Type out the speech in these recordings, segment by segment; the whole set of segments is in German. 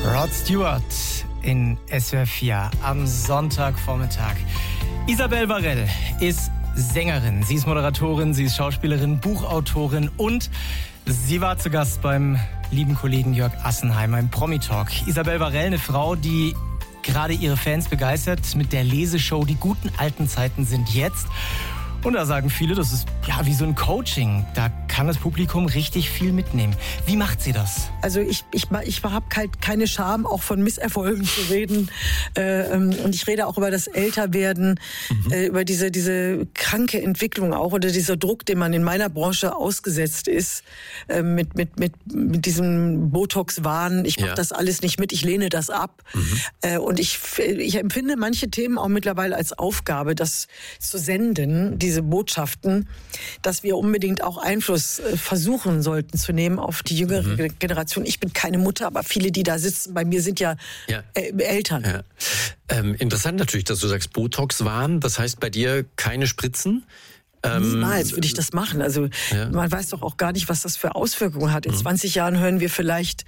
Rod Stewart in SWR 4 am Sonntagvormittag. Isabel Varell ist Sängerin, sie ist Moderatorin, sie ist Schauspielerin, Buchautorin und sie war zu Gast beim lieben Kollegen Jörg Assenheimer im Promi-Talk. Isabel Varell, eine Frau, die gerade ihre Fans begeistert mit der Leseshow Die guten alten Zeiten sind jetzt. Und da sagen viele, das ist ja wie so ein Coaching. Da kann das Publikum richtig viel mitnehmen. Wie macht sie das? Also ich habe halt keine Scham, auch von Misserfolgen zu reden. Und ich rede auch über das Älterwerden, über diese kranke Entwicklung auch oder dieser Druck, den man in meiner Branche ausgesetzt ist, mit diesem Botox-Wahn. Ich mache das alles nicht mit, ich lehne das ab. Und ich empfinde manche Themen auch mittlerweile als Aufgabe, das zu senden, diese Botschaften, dass wir unbedingt auch Einfluss versuchen sollten zu nehmen auf die jüngere Generation. Ich bin keine Mutter, aber viele, die da sitzen bei mir, sind ja Eltern. Ja. Interessant natürlich, dass du sagst Botox-Wahn. Das heißt bei dir keine Spritzen? Niemals würde ich das machen. Also man weiß doch auch gar nicht, was das für Auswirkungen hat. In 20 Jahren hören wir vielleicht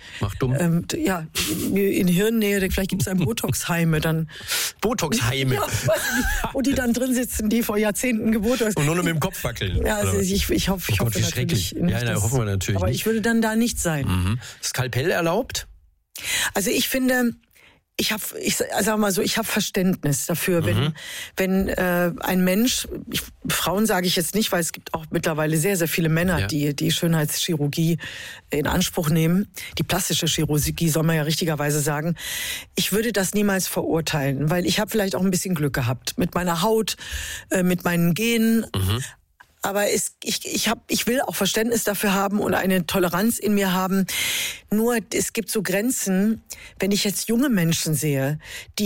in Hirnnähe, vielleicht gibt es ein Botox-Heime. Botox-Heime? Ja, wo die dann drin sitzen, die vor Jahrzehnten gebotox. Und nur mit dem Kopf wackeln. Ja, also ich hoffe natürlich nicht. Ja, hoffen wir natürlich aber nicht. ich würde dann da nicht sein. Skalpell erlaubt? Also ich finde... Ich sag mal so, ich habe Verständnis dafür, wenn ein Mensch, Frauen sage ich jetzt nicht, weil es gibt auch mittlerweile sehr, sehr viele Männer, die Schönheitschirurgie in Anspruch nehmen. Die plastische Chirurgie soll man ja richtigerweise sagen. Ich würde das niemals verurteilen, weil ich habe vielleicht auch ein bisschen Glück gehabt mit meiner Haut, mit meinen Genen. Aber ich will auch Verständnis dafür haben und eine Toleranz in mir haben. Nur es gibt so Grenzen, wenn ich jetzt junge Menschen sehe,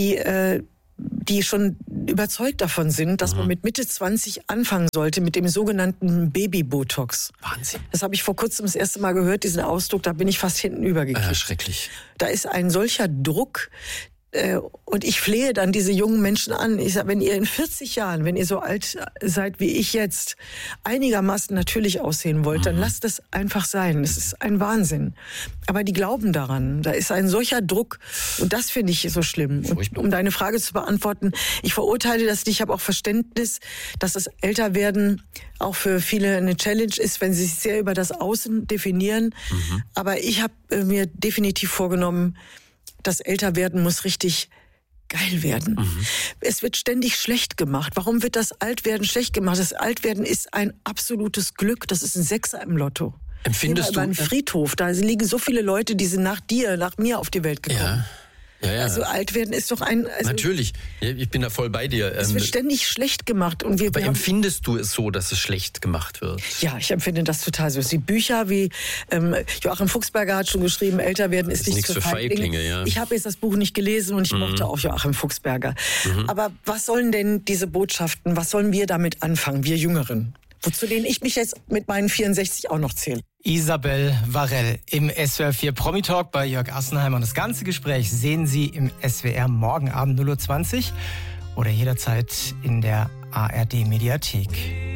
die schon überzeugt davon sind, dass man mit Mitte 20 anfangen sollte mit dem sogenannten Baby-Botox. Wahnsinn. Das habe ich vor kurzem das erste Mal gehört, diesen Ausdruck, da bin ich fast hinten übergekippt. Schrecklich. Da ist ein solcher Druck. Und ich flehe dann diese jungen Menschen an. Ich sage, wenn ihr in 40 Jahren, wenn ihr so alt seid wie ich jetzt, einigermaßen natürlich aussehen wollt, dann lasst es einfach sein. Es ist ein Wahnsinn. Aber die glauben daran. Da ist ein solcher Druck. Und das finde ich so schlimm. Und um deine Frage zu beantworten, ich verurteile das nicht. Ich habe auch Verständnis, dass das Älterwerden auch für viele eine Challenge ist, wenn sie sich sehr über das Außen definieren. Aber ich habe mir definitiv vorgenommen, das Älterwerden muss richtig geil werden. Es wird ständig schlecht gemacht. Warum wird das Altwerden schlecht gemacht? Das Altwerden ist ein absolutes Glück. Das ist ein Sechser im Lotto. Empfindest du? Ein Friedhof, da liegen so viele Leute, die sind nach mir auf die Welt gekommen. Ja. Also Altwerden ist doch Natürlich, ich bin da voll bei dir. Es wird ständig schlecht gemacht. Und aber empfindest du es so, dass es schlecht gemacht wird? Ja, ich empfinde das total so. Die Bücher wie Joachim Fuchsberger hat schon geschrieben, Älterwerden ist nichts für Feiglinge. Ja. Ich habe jetzt das Buch nicht gelesen und ich mochte auch Joachim Fuchsberger. Aber was sollen denn diese Botschaften, was sollen wir damit anfangen, wir Jüngeren? Wozu denen ich mich jetzt mit meinen 64 auch noch zähle. Isabel Varell im SWR 4 Promi-Talk bei Jörg Assenheimer. Und das ganze Gespräch sehen Sie im SWR morgen Abend 0:20 Uhr oder jederzeit in der ARD-Mediathek.